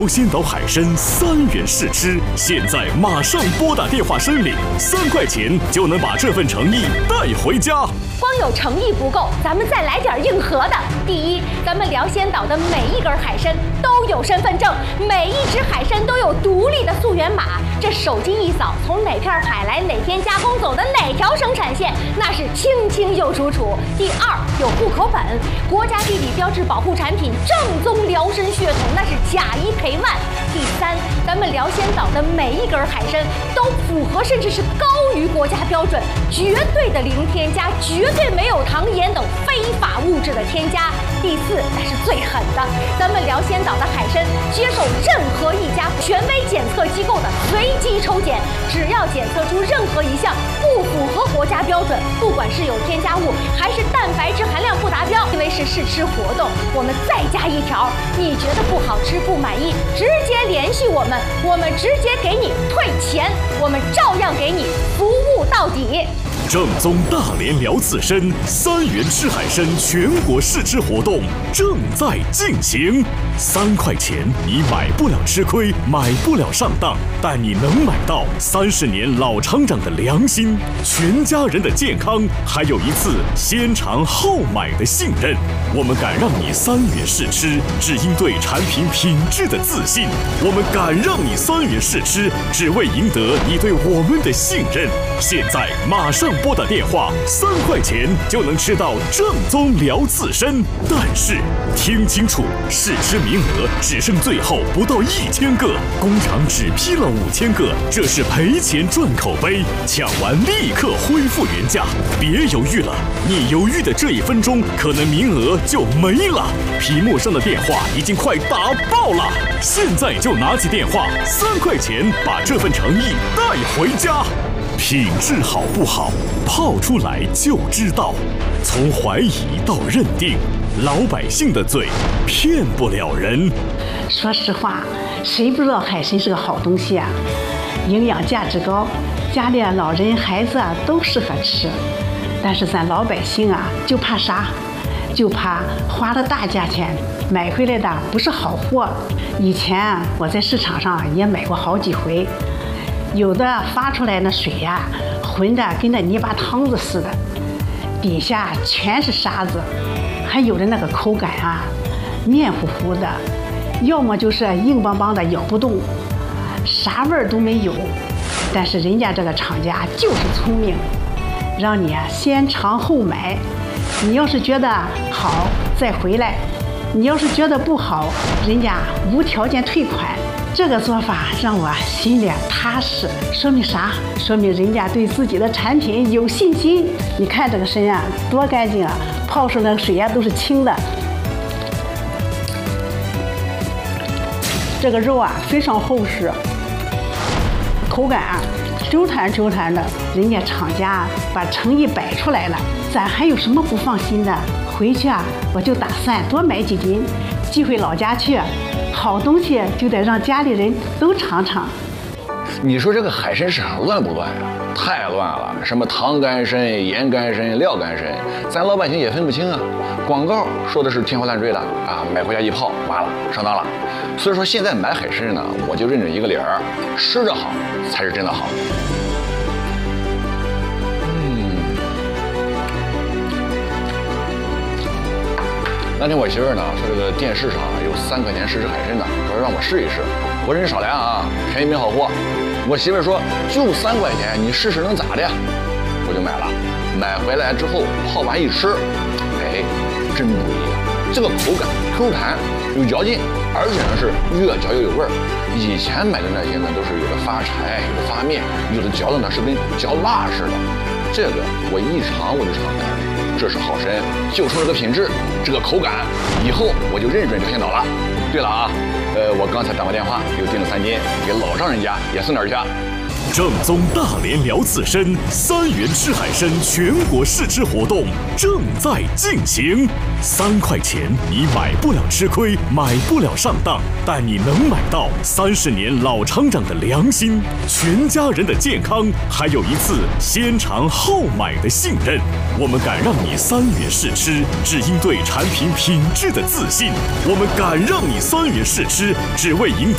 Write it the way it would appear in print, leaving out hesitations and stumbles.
优先岛海参3元试吃，现在马上拨打电话申领，3块钱就能把这份诚意带回家。 光有诚意不够，咱们再来点硬核的。第一，咱们辽仙岛的每一根海参都有身份证，每一只海参都有独立的溯源码，这手机一扫，从哪片海来哪天加工走的哪条生产线，那是清清又楚楚。第二，有户口本，国家地理标志保护产品，正宗辽参血统，那是假一赔万。第三，咱们辽仙岛的每一根海参都符合甚至是高于国家标准，绝对的零添加，绝对没有糖盐等非法物质的添加。第四，那是最狠的，咱们辽仙岛的海参接受任何一家权威检测机构的随机抽检，只要检测出任何一项不符合国家标准，不管是有添加物还是蛋白质含量不达标，因为是试吃活动，我们再加一条，你觉得不好吃不满意，直接联系我们，我们直接给你退钱，我们照样给你服务到底。 正宗大连辽刺参3元吃海参全国试吃活动正在进行，3块钱你买不了吃亏，买不了上当，但你能买到30年老厂长的良心，全家人的健康，还有一次先尝后买的信任。我们敢让你3元试吃，只因对产品品质的自信。我们敢让你3元试吃，只为赢得你对我们的信任。现在马上拨打电话，3块钱就能吃到正宗辽刺参。但是听清楚，试吃名额只剩最后不到1000个，工厂只批了5000个，这是赔钱赚口碑，抢完立刻恢复原价。别犹豫了，你犹豫的这1分钟，可能名额就没了。屏幕上的电话已经快打爆了，现在就拿起电话，3块钱把这份诚意带回家。品质好不好，泡出来就知道。从怀疑到认定，老百姓的嘴骗不了人。 说实话，谁不知道海参是个好东西啊？营养价值高，家里老人孩子都适合吃。但是咱老百姓就怕啥？就怕花了大价钱买回来的不是好货。以前我在市场上也买过好几回，有的发出来那水浑的跟那泥巴汤子似的，底下全是沙子，还有的那个口感黏糊糊的，要么就是硬邦邦的咬不动，啥味儿都没有。但是人家这个厂家就是聪明，让你先尝后买，你要是觉得好再回来，你要是觉得不好，人家无条件退款。这个做法让我心里踏实，说明啥？说明人家对自己的产品有信心。你看这个参多干净啊，泡出来的水都是清的。这个肉非常厚实，口感Q弹Q弹的，人家厂家把诚意摆出来了，咱还有什么不放心的？回去我就打算多买几斤，寄回老家去。好东西就得让家里人都尝尝。 你说这个海参市场乱不乱呀？太乱了，什么糖干参、盐干参、料干参，咱老百姓也分不清啊。广告说的是天花乱坠的买回家一泡，完了上当了。所以说现在买海参呢，我就认准一个理儿，吃着好才是真的好。那天我媳妇儿呢说这个电视上有3块钱试吃海参的，说让我试一试。我说你少来便宜没好货。我媳妇儿说就3块钱，你试试能咋的？我就买了，买回来之后泡完一吃，真不一样。这个口感 Q 弹有嚼劲，而且呢是越嚼越有味儿。以前买的那些呢都是有的发柴，有的发面，有的嚼的呢是跟嚼蜡似的。这个我一尝我就尝开了。这是好参，就冲这个品质，这个口感，以后我就认准辽仙岛了。对了我刚才打过电话，又订了3斤，给老丈人家也送点去。 正宗大连辽刺参3元吃海参全国试吃活动正在进行，3块钱你买不了吃亏，买不了上当，但你能买到30年老厂长的良心，全家人的健康，还有一次先尝后买的信任。我们敢让你3元试吃，只因对产品品质的自信。我们敢让你3元试吃，只为赢得